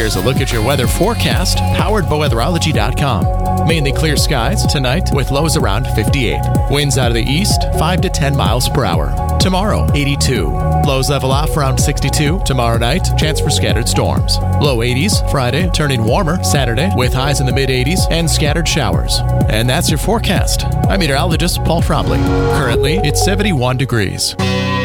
Here's a look at your weather forecast, powered by weatherology.com. Mainly clear skies tonight with lows around 58. Winds out of the east, 5 to 10 miles per hour. Tomorrow, 82. Lows level off around 62. Tomorrow night, chance for scattered storms. Low 80s Friday, turning warmer Saturday with highs in the mid 80s and scattered showers. And that's your forecast. I'm meteorologist Paul Trombley. Currently, it's 71 degrees.